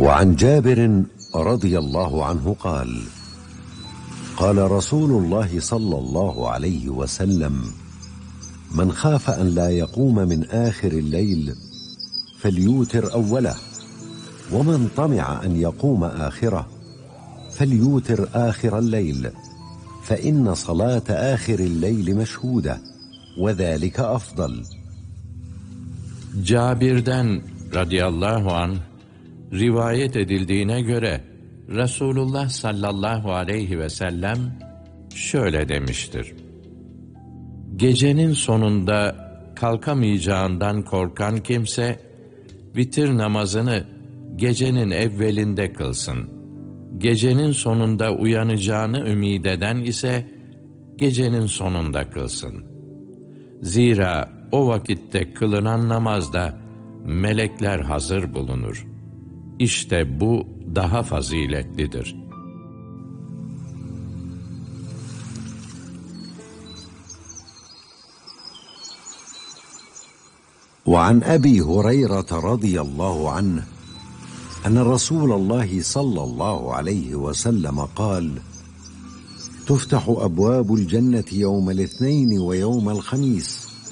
وعن جابر رضي الله عنه قال: قال رسول الله صلى الله عليه وسلم: من خاف أن لا يقوم من آخر الليل فليوتر أوله، ومن طمع أن يقوم آخره فليوتر آخر الليل، فإن صلاة آخر الليل مشهودة وذلك أفضل. Cabir'den radıyallahu anh rivayet edildiğine göre Resulullah sallallahu aleyhi ve sellem şöyle demiştir: Gecenin sonunda kalkamayacağından korkan kimse vitir namazını gecenin evvelinde kılsın. Gecenin sonunda uyanacağını ümid eden ise gecenin sonunda kılsın. Zira o vakitte kılınan namazda melekler hazır bulunur. İşte bu daha faziletlidir. وعن أبي هريرة رضي الله عنه أن رسول الله صلى الله عليه وسلم قال: تفتح أبواب الجنة يوم الاثنين ويوم الخميس،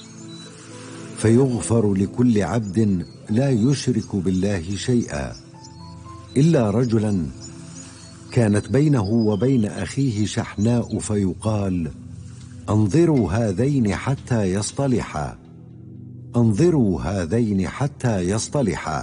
فيغفر لكل عبد لا يشرك بالله شيئا إلا رجلا كانت بينه وبين أخيه شحناء، فيقال: أنظروا هذين حتى يصطلحا، أنظروا هذين حتى يصطلحا.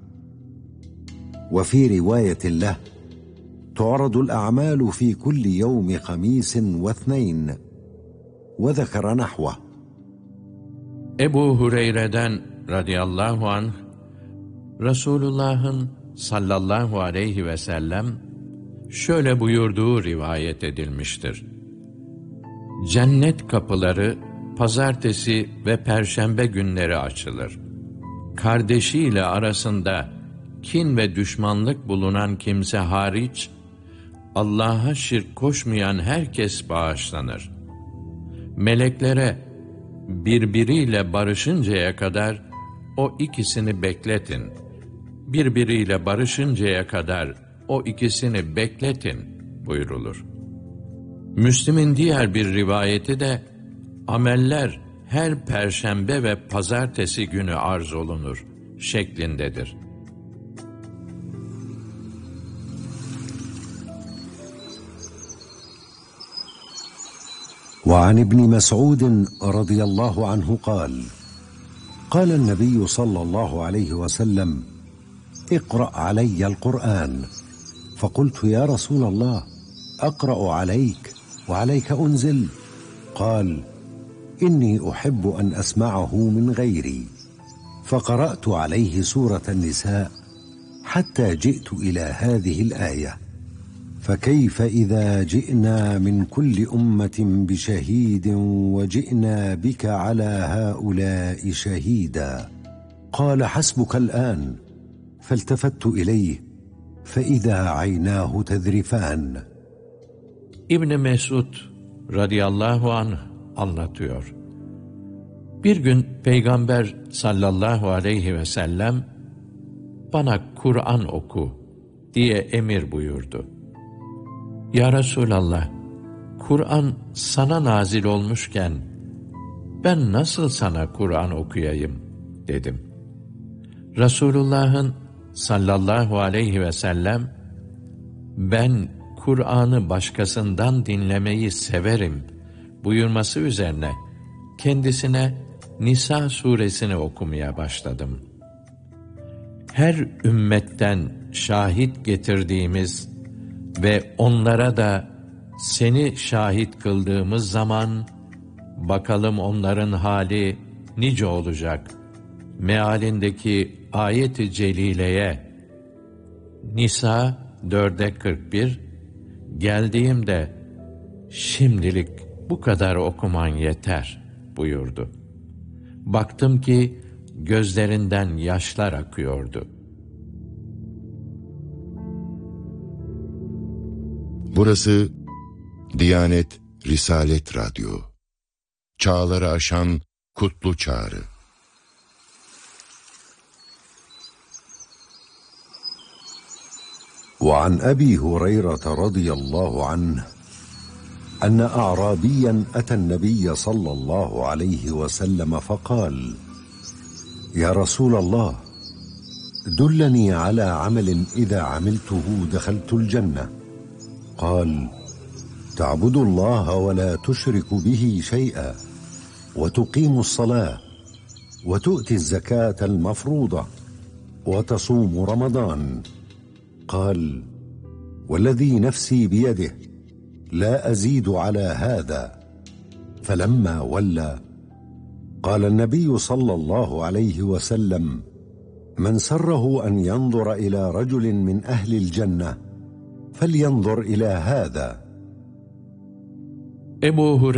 وفي رواية له: تعرض الأعمال في كل يوم خميس واثنين، وذكر نحوه. Ebu Hureyre'den radıyallahu anh, Resulullah'ın sallallahu aleyhi ve sellem şöyle buyurduğu rivayet edilmiştir: Cennet kapıları pazartesi ve perşembe günleri açılır. Kardeşiyle arasında kin ve düşmanlık bulunan kimse hariç, Allah'a şirk koşmayan herkes bağışlanır. Meleklere birbiriyle barışıncaya kadar o ikisini bekletin. Birbiriyle barışıncaya kadar o ikisini bekletin buyrulur. Müslim'in diğer bir rivayeti de ameller her perşembe ve pazartesi günü arz olunur şeklindedir. وعن ابن مسعود رضي الله عنه قال: قال النبي صلى الله عليه وسلم: اقرأ علي القرآن. فقلت: يا رسول الله، أقرأ عليك وعليك أنزل؟ قال: إني أحب أن أسمعه من غيري. فقرأت عليه سورة النساء حتى جئت إلى هذه الآية: فكيف إذا جئنا من كل أمة بشهيد وجئنا بك على هؤلاء شهيدا. قال: حسبك الآن. فالتفت إليه فإذا عيناه تذرفان. İbn Mesud radıyallahu anh anlatıyor: Bir gün Peygamber sallallahu aleyhi ve sellem bana Kur'an oku diye emir buyurdu. Ya Resulallah, Kur'an sana nazil olmuşken ben nasıl sana Kur'an okuyayım dedim. Resulullah'ın sallallahu aleyhi ve sellem ben Kur'an'ı başkasından dinlemeyi severim buyurması üzerine kendisine Nisa suresini okumaya başladım. Her ümmetten şahit getirdiğimiz ve onlara da seni şahit kıldığımız zaman bakalım onların hali nice olacak mealindeki ayet-i celileye Nisa 4'e 41 geldiğimde şimdilik bu kadar okuman yeter buyurdu. Baktım ki gözlerinden yaşlar akıyordu. Burası Diyanet Risalet Radyo. Çağları aşan kutlu çağrı. وعن أبي هريرة رضي الله عنه أن أعرابيا أتى النبي صلى الله عليه وسلم فقال: يا رسول الله، دلني على عمل إذا عملته دخلت الجنة. قال: تعبد الله ولا تشرك به شيئا، وتقيم الصلاة، وتؤتي الزكاة المفروضة، وتصوم رمضان. قال: والذي نفسي بيده لا أزيد على هذا. فلما ولى قال النبي صلى الله عليه وسلم: من سره أن ينظر إلى رجل من أهل الجنة فلينظر إلى هذا. Ebu Hureyre